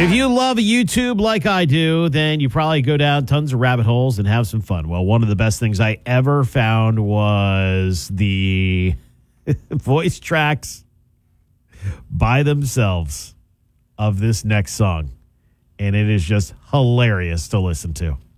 If you love YouTube like I do, then you probably go down tons of rabbit holes and have some fun. Well, one of the best things I ever found was the voice tracks by themselves of this next song. And it is just hilarious to listen to.